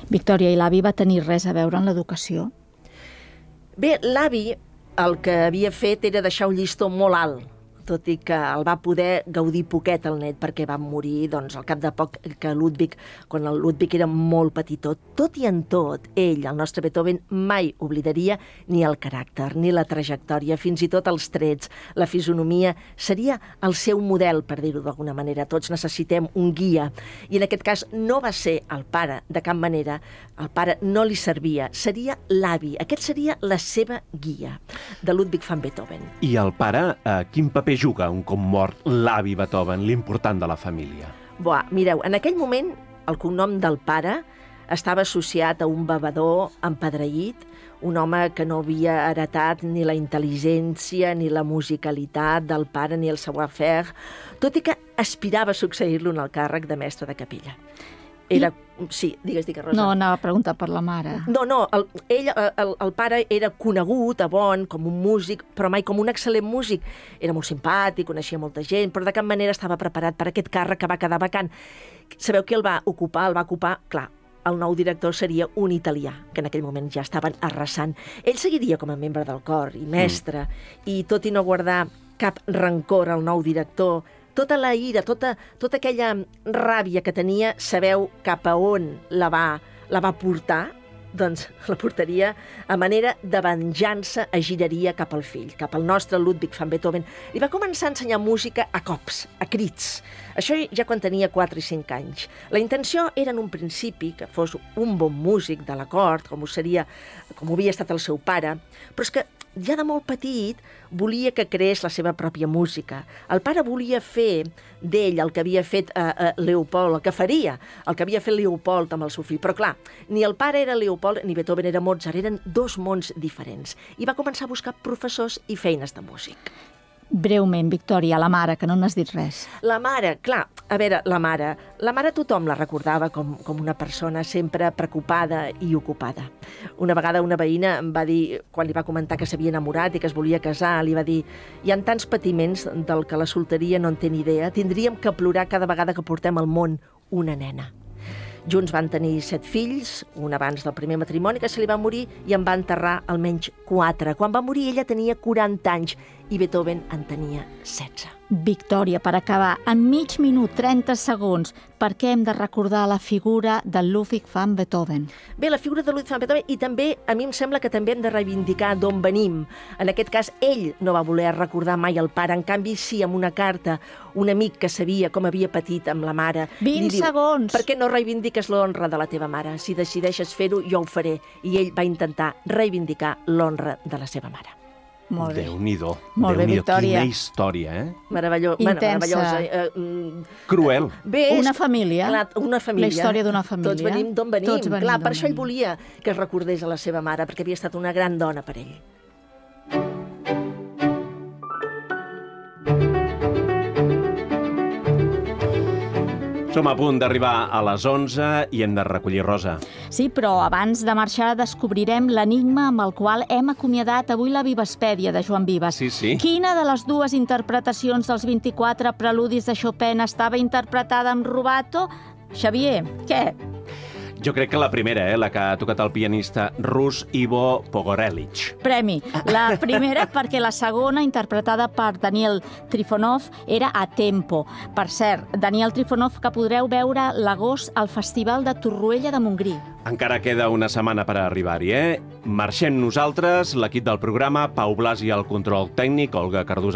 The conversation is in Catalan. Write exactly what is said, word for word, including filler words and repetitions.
Victòria, i l'avi va tenir res a veure en l'educació? Bé, l'avi el que havia fet era deixar un llistó molt alt, tot i que el va poder gaudir poquet el net, perquè va morir doncs, al cap de poc que Ludwig, quan el Ludwig era molt petitó. Tot i en tot, ell, el nostre Beethoven, mai oblidaria ni el caràcter, ni la trajectòria, fins i tot els trets, la fisonomia. Seria el seu model, per dir-ho d'alguna manera. Tots necessitem un guia. I en aquest cas no va ser el pare, de cap manera. El pare no li servia, seria l'avi. Aquest seria la seva guia, de Ludwig van Beethoven. I el pare, eh, quin paper juga un cop mort l'avi Beethoven, l'important de la família? Buah, mireu, en aquell moment el cognom del pare estava associat a un bevedor empedreït, un home que no havia heretat ni la intel·ligència ni la musicalitat del pare ni el savoir-faire, tot i que aspirava a succeir-lo en el càrrec de mestre de capella. Era... Sí, digues, digues, Rosa. No, anava a preguntar per la mare. No, no, el, ell, el, el pare era conegut a Bonn com un músic, però mai com un excel·lent músic. Era molt simpàtic, coneixia molta gent, però de cap manera estava preparat per aquest càrrec que va quedar vacant. Sabeu qui el va ocupar? El va ocupar, clar, el nou director seria un italià, que en aquell moment ja estaven arrasant. Ell seguiria com a membre del cor i mestre, mm. i tot i no guardar cap rancor al nou director, tota la ira, tota, tota aquella ràbia que tenia, sabeu cap a on la va, la va portar? Doncs la portaria a manera de venjança, agiraria cap al fill, cap al nostre Ludwig van Beethoven. Li va començar a ensenyar música a cops, a crits. Això ja quan tenia quatre i cinc anys. La intenció era en un principi que fos un bon músic de la cort, com ho seria, com ho havia estat el seu pare, però és que ja de molt petit volia que creés la seva pròpia música. El pare volia fer d'ell el que havia fet eh, eh, Leopold, el que faria, el que havia fet Leopold amb el seu fill. Però clar, ni el pare era Leopold ni Beethoven era Mozart, eren dos mons diferents. I va començar a buscar professors i feines de músic. Breument, Victòria, la mare, que no n'has dit res. La mare, clar, a veure, la mare, la mare tothom la recordava com, com una persona sempre preocupada i ocupada. Una vegada una veïna em va dir, quan li va comentar que s'havia enamorat i que es volia casar, li va dir: hi ha tants patiments del que la solteria no en té ni idea, tindríem que plorar cada vegada que portem al món una nena. Junts van tenir set fills, un abans del primer matrimoni que se li va morir, i en va enterrar almenys quatre. Quan va morir ella tenia quaranta anys i Beethoven en tenia setze. Victòria, per acabar, en mig minut, trenta segons, per què hem de recordar la figura de Ludwig van Beethoven? Bé, la figura de Ludwig van Beethoven, i també, a mi em sembla que també hem de reivindicar d'on venim. En aquest cas, ell no va voler recordar mai el pare, en canvi, sí, amb una carta, un amic que sabia com havia patit amb la mare. vint segons! Per què no reivindiques l'honra de la teva mare? Si decideixes fer-ho, jo ho faré. I ell va intentar reivindicar l'honra de la seva mare. Molt bé. Déu-n'hi-do. Molt bé, Déu-n'hi-do. Victòria. Quina història, eh? Meravelló, bueno, meravellosa. Eh, mm, Cruel. Bé, Una és- família. Clar, una família. La història d'una família. Tots venim d'on venim. Tots venim Clar, d'on per això ell venim. volia que es recordés a la seva mare, perquè havia estat una gran dona per ell. Som a punt d'arribar a les onze i hem de recollir Rosa. Sí, però abans de marxar descobrirem l'enigma amb el qual hem acomiadat avui la Vivaspèdia de Joan Vives. Sí, sí. Quina de les dues interpretacions dels vint-i-quatre preludis de Chopin estava interpretada amb rubato? Xavier, què? Jo crec que la primera, eh? La que ha tocat el pianista rus Ivo Pogorelic. Premi. La primera perquè la segona, interpretada per Daniel Trifonov, era a tempo. Per cert, Daniel Trifonov, que podreu veure l'agost al Festival de Torroella de Montgrí. Encara queda una setmana per arribar-hi, eh? Marxem nosaltres, l'equip del programa, Pau Blasi al control tècnic, Olga Cardús